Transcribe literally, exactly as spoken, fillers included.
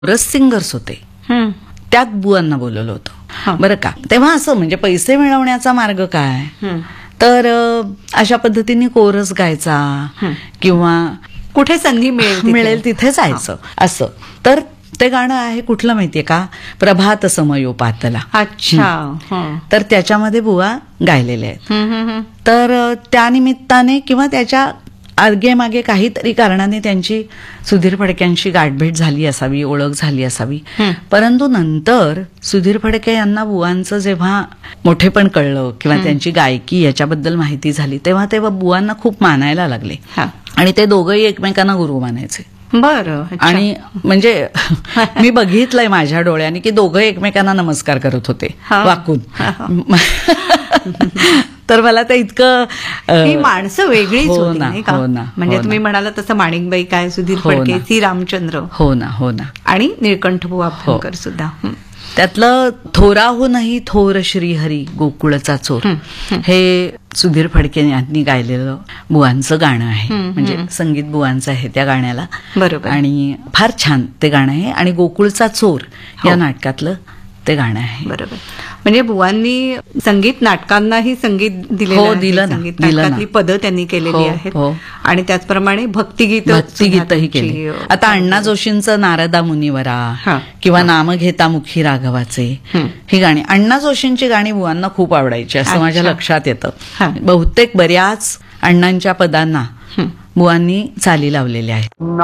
Chorus singers होते. हं. त्यात बुवांना बोलवलं होतं. हा. बरं का. तेव्हा असं म्हणजे पैसे मिळवण्याचा मार्ग काय, हं. तर अ, अशा पद्धतीने कोरस गायचा हं. किंवा कुठे संधी मिळेल तिथे. मिळेल तिथे जायचं असं. तर ते गाणं आहे कुठलं माहितीये का, प्रभात समयो पातला. अच्छा. हं. तर त्याच्यामध्ये बुवा गायलेले आहेत. हं, हं, हं. तर अ, त्यानिमित्ताने किंवा त्याच्या आगे मागे काहीतरी कारणाने त्यांची सुधीर फडक्यांशी गाठभेट झाली असावी, ओळख झाली असावी. हं. परंतु नंतर सुधीर फडके यांना बुवांचं जेव्हा मोठेपण कळलं किंवा त्यांची गायकी याच्याबद्दल माहिती झाली, तेव्हा तेव्हा बुवांना खूप मानायला लागले. हा. आणि ते दोघंही एकमेकांना गुरु मानायचे. बरं. अच्छा. आणि म्हणजे मी बघितलंय माझ्या डोळ्याने की दोघं एकमेकांना नमस्कार करत होते हा. वाकून. तर मला ते इतकं अ, ही माणसं वेगळीच हो होती ना, नाही का. हो ना, म्हणजे हो तुम्ही ना. म्हणाला तसं माणिकबाई काय, सुधीर हो फडके, ना. सी रामचंद्र हो ना, हो ना. आणि निळकंठबुवा अभ्यंकर सुद्धा. हं. त्यातलं थोराहूनही थोर श्रीहरी गोकुळचा चोर हं, हं. हे सुधीर फडके यांनी गायलेलं बुवांचं गाणं आहे. हं, म्हणजे हं. संगीत बुवांचं आहे त्या गाण्याला. बरोबर. आणि फार छान ते गाणं आहे. आणि गोकुळचा चोर या हो. नाटकातलं ते गाणं आहे. बरोबर. म्हणजे बुवांनी संगीत नाटकांनाही संगीत दिलेलं हो, आहे. दिलं ना, संगीत दिलं ना. नाटकातली पदं त्यांनी केलेली हो, आहेत. हो. आणि त्याचप्रमाणे भक्तिगीत भक्तिगीतही केली. आता अण्णा जोशींचं नारदा मुनिवरा हा. किंवा नाम घेता मुखी राघवाचे हं. ही गाणी, अण्णा जोशींची गाणी बुवांना खूप आवडायची असं अच्छा. माझ्या लक्षात येतं. हा. बहुतेक बऱ्याच अण्णांच्या पदांना हं. बुवांनी चाली लावलेल्या आहेत.